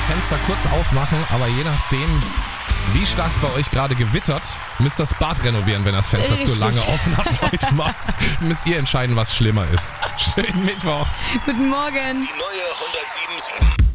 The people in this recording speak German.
Fenster kurz aufmachen, aber je nachdem, wie stark es bei euch gerade gewittert, müsst das Bad renovieren, wenn das Fenster zu lange offen habt heute mal. Müsst ihr entscheiden, was schlimmer ist. Schönen Mittwoch. Guten Morgen. Die neue 107.7.